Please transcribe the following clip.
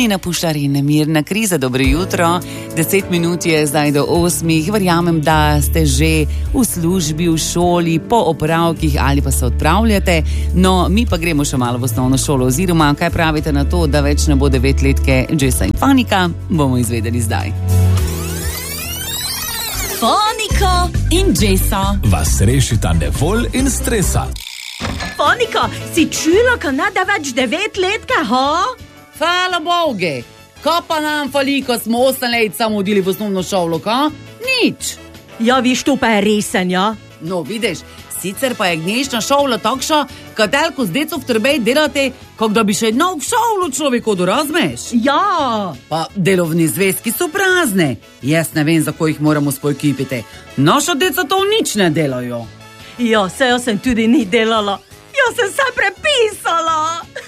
Nina Puštar in Mirna Kriza, dobro jutro. 10 minut je zdaj do 8. Verjamem, da ste že v službi, v šoli, po opravkih ali pa se odpravljate. No, mi pa gremo še malo v osnovno šolo, oziroma kaj pravite na to, da več ne bo 9-letke Jessa in Fanika, bomo izvedeli zdaj. Fanika in Jessa vas rešita nevolj in stresa. Fanika, si čula, ka ne da več 9-letke, ha? Hvala Boge, ko pa nam fali, ko smo 8 let samo hodili v osnovno šolo, ka? Nič. Ja, viš, to pa je resen, ja? No, vidiš, sicer pa je gnešna šola takša, katelko z deco v trbej delate, kak da bi še nov šolo človeku dorazmeš. Ja. Pa delovni zvezki so prazne. Jaz ne vem, za ko jih moramo spoj kipiti. Naša deca to nič ne delajo. Ja, se jaz sem tudi ni delala. Jaz sem se prepisala.